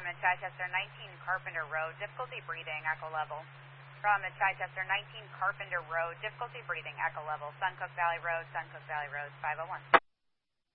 from Chichester 19 Carpenter Road, difficulty breathing, echo level. From Chichester 19 Carpenter Road, difficulty breathing, echo level. Suncook Valley Road, 501.